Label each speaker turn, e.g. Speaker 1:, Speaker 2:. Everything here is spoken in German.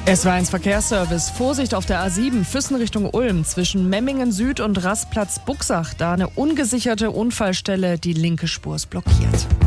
Speaker 1: Es war ein Verkehrsservice. Vorsicht auf der A7 Füssen Richtung Ulm zwischen Memmingen Süd und Rastplatz Buxach. Da eine ungesicherte Unfallstelle, die linke Spur ist blockiert.